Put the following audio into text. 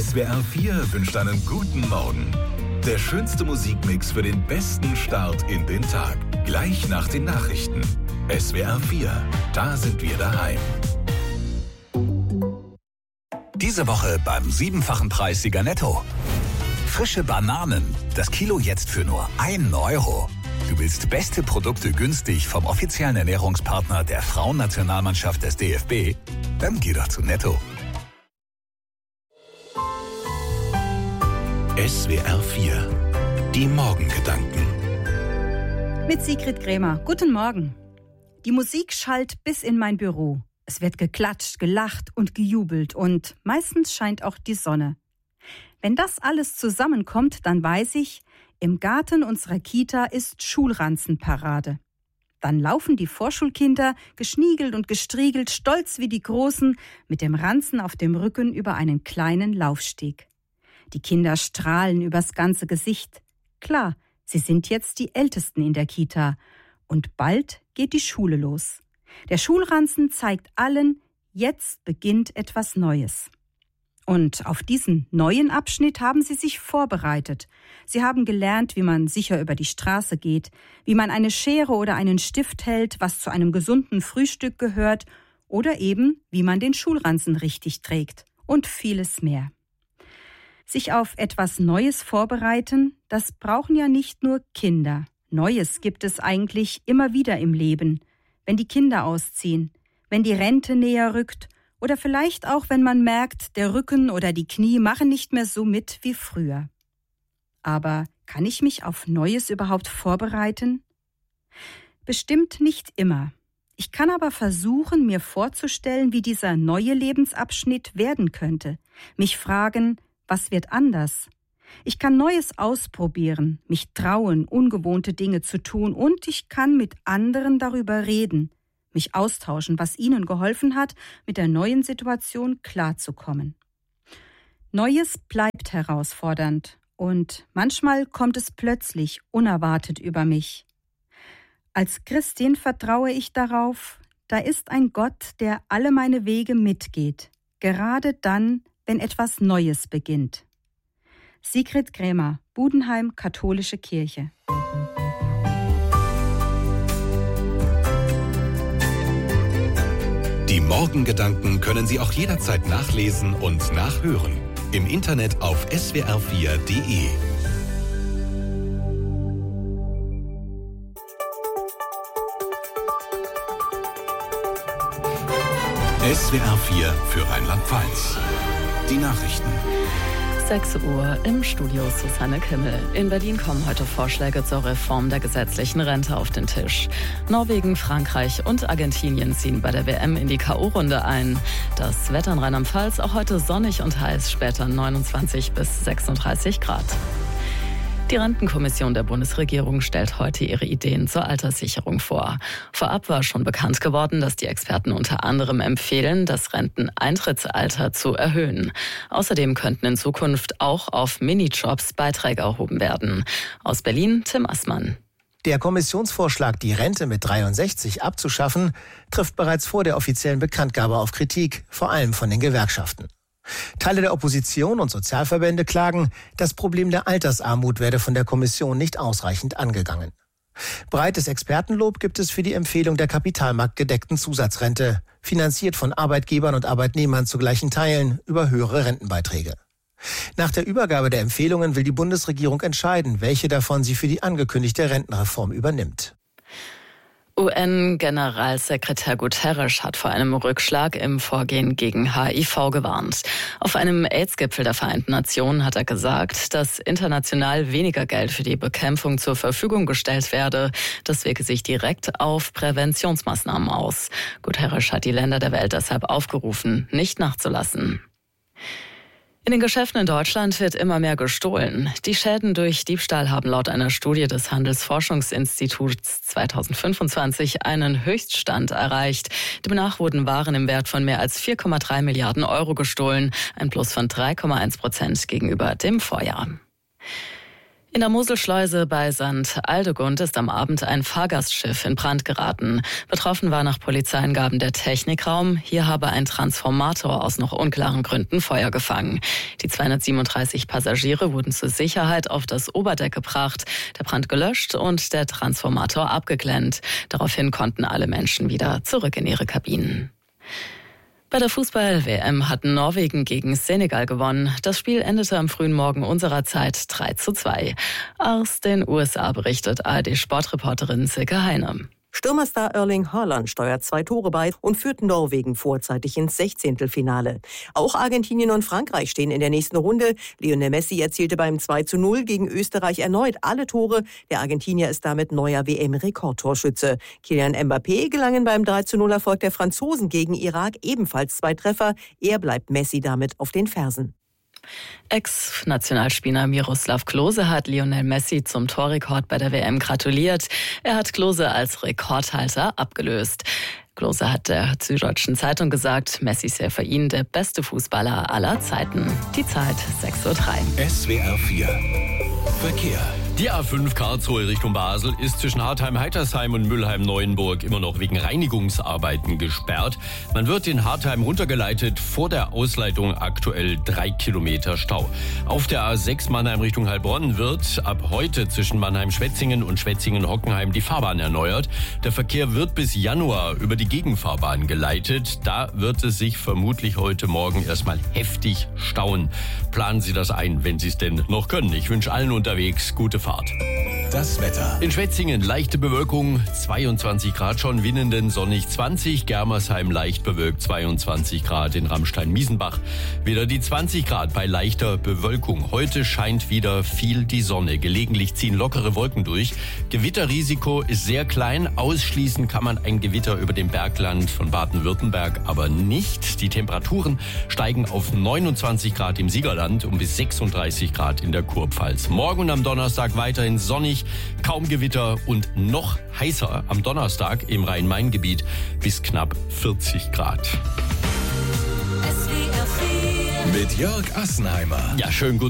SWR 4 wünscht einen guten Morgen. Der schönste Musikmix für den besten Start in den Tag. Gleich nach den Nachrichten. SWR 4, da sind wir daheim. Diese Woche beim 7-fachen Preissieger Netto. Frische Bananen. Das Kilo jetzt für nur 1 Euro. Du willst beste Produkte günstig vom offiziellen Ernährungspartner der Frauennationalmannschaft des DFB? Dann geh doch zu Netto. SWR 4, die Morgengedanken. Mit Sigrid Krämer. Guten Morgen. Die Musik schallt bis in mein Büro. Es wird geklatscht, gelacht und gejubelt und meistens scheint auch die Sonne. Wenn das alles zusammenkommt, dann weiß ich, im Garten unserer Kita ist Schulranzenparade. Dann laufen die Vorschulkinder, geschniegelt und gestriegelt, stolz wie die Großen, mit dem Ranzen auf dem Rücken über einen kleinen Laufsteg. Die Kinder strahlen übers ganze Gesicht. Klar, sie sind jetzt die Ältesten in der Kita. Und bald geht die Schule los. Der Schulranzen zeigt allen, jetzt beginnt etwas Neues. Und auf diesen neuen Abschnitt haben sie sich vorbereitet. Sie haben gelernt, wie man sicher über die Straße geht, wie man eine Schere oder einen Stift hält, was zu einem gesunden Frühstück gehört, oder eben, wie man den Schulranzen richtig trägt und vieles mehr. Sich auf etwas Neues vorbereiten, das brauchen ja nicht nur Kinder. Neues gibt es eigentlich immer wieder im Leben, wenn die Kinder ausziehen, wenn die Rente näher rückt oder vielleicht auch, wenn man merkt, der Rücken oder die Knie machen nicht mehr so mit wie früher. Aber kann ich mich auf Neues überhaupt vorbereiten? Bestimmt nicht immer. Ich kann aber versuchen, mir vorzustellen, wie dieser neue Lebensabschnitt werden könnte. Mich fragen, was wird anders? Ich kann Neues ausprobieren, mich trauen, ungewohnte Dinge zu tun und ich kann mit anderen darüber reden, mich austauschen, was ihnen geholfen hat, mit der neuen Situation klarzukommen. Neues bleibt herausfordernd und manchmal kommt es plötzlich unerwartet über mich. Als Christin vertraue ich darauf, da ist ein Gott, der alle meine Wege mitgeht, gerade dann, wenn etwas Neues beginnt. Sigrid Krämer, Budenheim, Katholische Kirche. Die Morgengedanken können Sie auch jederzeit nachlesen und nachhören. Im Internet auf swr4.de. SWR 4 für Rheinland-Pfalz. Die Nachrichten. 6 Uhr im Studio Susanne Kimmel. In Berlin kommen heute Vorschläge zur Reform der gesetzlichen Rente auf den Tisch. Norwegen, Frankreich und Argentinien ziehen bei der WM in die K.O.-Runde ein. Das Wetter in Rheinland-Pfalz auch heute sonnig und heiß, später 29 bis 36 Grad. Die Rentenkommission der Bundesregierung stellt heute ihre Ideen zur Alterssicherung vor. Vorab war schon bekannt geworden, dass die Experten unter anderem empfehlen, das Renteneintrittsalter zu erhöhen. Außerdem könnten in Zukunft auch auf Minijobs Beiträge erhoben werden. Aus Berlin, Tim Assmann. Der Kommissionsvorschlag, die Rente mit 63 abzuschaffen, trifft bereits vor der offiziellen Bekanntgabe auf Kritik, vor allem von den Gewerkschaften. Teile der Opposition und Sozialverbände klagen, das Problem der Altersarmut werde von der Kommission nicht ausreichend angegangen. Breites Expertenlob gibt es für die Empfehlung der kapitalmarktgedeckten Zusatzrente, finanziert von Arbeitgebern und Arbeitnehmern zu gleichen Teilen über höhere Rentenbeiträge. Nach der Übergabe der Empfehlungen will die Bundesregierung entscheiden, welche davon sie für die angekündigte Rentenreform übernimmt. UN-Generalsekretär Guterres hat vor einem Rückschlag im Vorgehen gegen HIV gewarnt. Auf einem AIDS-Gipfel der Vereinten Nationen hat er gesagt, dass international weniger Geld für die Bekämpfung zur Verfügung gestellt werde. Das wirke sich direkt auf Präventionsmaßnahmen aus. Guterres hat die Länder der Welt deshalb aufgerufen, nicht nachzulassen. In den Geschäften in Deutschland wird immer mehr gestohlen. Die Schäden durch Diebstahl haben laut einer Studie des Handelsforschungsinstituts 2025 einen Höchststand erreicht. Demnach wurden Waren im Wert von mehr als 4,3 Milliarden Euro gestohlen, ein Plus von 3,1% gegenüber dem Vorjahr. In der Moselschleuse bei St. Aldegund ist am Abend ein Fahrgastschiff in Brand geraten. Betroffen war nach Polizeiangaben der Technikraum. Hier habe ein Transformator aus noch unklaren Gründen Feuer gefangen. Die 237 Passagiere wurden zur Sicherheit auf das Oberdeck gebracht, der Brand gelöscht und der Transformator abgeklemmt. Daraufhin konnten alle Menschen wieder zurück in ihre Kabinen. Bei der Fußball-WM hat Norwegen gegen Senegal gewonnen. Das Spiel endete am frühen Morgen unserer Zeit 3:2. Aus den USA berichtet ARD-Sportreporterin Silke Heine. Stürmerstar Erling Haaland steuert 2 Tore bei und führt Norwegen vorzeitig ins 16. Auch Argentinien und Frankreich stehen in der nächsten Runde. Lionel Messi erzielte beim 2:0 gegen Österreich erneut alle Tore. Der Argentinier ist damit neuer WM-Rekordtorschütze. Kylian Mbappé gelangen beim 3:0-Erfolg der Franzosen gegen Irak ebenfalls 2 Treffer. Er bleibt Messi damit auf den Fersen. Ex-Nationalspieler Miroslav Klose hat Lionel Messi zum Torrekord bei der WM gratuliert. Er hat Klose als Rekordhalter abgelöst. Klose hat der Süddeutschen Zeitung gesagt, Messi sei für ihn der beste Fußballer aller Zeiten. Die Zeit 6:03 Uhr. SWR 4 Verkehr. Die A5 Karlsruhe Richtung Basel ist zwischen Hartheim-Heitersheim und Mülheim-Neuenburg immer noch wegen Reinigungsarbeiten gesperrt. Man wird in Hartheim runtergeleitet, vor der Ausleitung aktuell 3 Kilometer Stau. Auf der A6 Mannheim Richtung Heilbronn wird ab heute zwischen Mannheim-Schwetzingen und Schwetzingen-Hockenheim die Fahrbahn erneuert. Der Verkehr wird bis Januar über die Gegenfahrbahn geleitet. Da wird es sich vermutlich heute Morgen erstmal heftig stauen. Planen Sie das ein, wenn Sie es denn noch können. Ich wünsche allen unterwegs gute Fahrt. Das Wetter. In Schwetzingen leichte Bewölkung, 22 Grad schon, Winnenden sonnig 20, Germersheim leicht bewölkt 22 Grad, in Ramstein-Miesenbach wieder die 20 Grad bei leichter Bewölkung. Heute scheint wieder viel die Sonne, gelegentlich ziehen lockere Wolken durch. Gewitterrisiko ist sehr klein, ausschließen kann man ein Gewitter über dem Bergland von Baden-Württemberg aber nicht. Die Temperaturen steigen auf 29 Grad im Siegerland und bis 36 Grad in der Kurpfalz. Morgen und am Donnerstag weiterhin sonnig, kaum Gewitter und noch heißer am Donnerstag im Rhein-Main-Gebiet bis knapp 40 Grad. Mit Jörg Assenheimer. Ja, schönen guten